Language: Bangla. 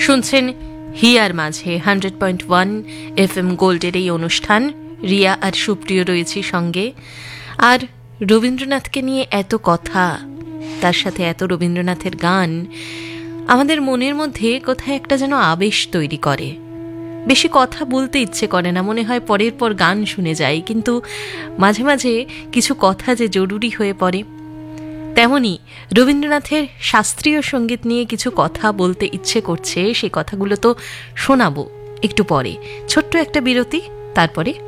শুনছেন হিয়ার মাঝে 100.1 FM গোল্ডের এই অনুষ্ঠান। রিয়া আর সুপ্রিয় রয়েছি সঙ্গে। আর রবীন্দ্রনাথকে নিয়ে এত কথা, তার সাথে এত রবীন্দ্রনাথের গান আমাদের মনের মধ্যে কোথায় একটা যেন আবেশ তৈরি করে। বেশি কথা বলতে ইচ্ছে করে না, মনে হয় পরের পর গান শুনে যাই, কিন্তু মাঝে মাঝে কিছু কথা যে জরুরি হয়ে পড়ে। তেমনি রবীন্দ্রনাথের শাস্ত্রীয় সঙ্গীত নিয়ে কিছু কথা বলতে ইচ্ছে করছে, সেই কথাগুলো তো শোনাবো একটু পরে। ছোট্ট একটা বিরতি, তারপরে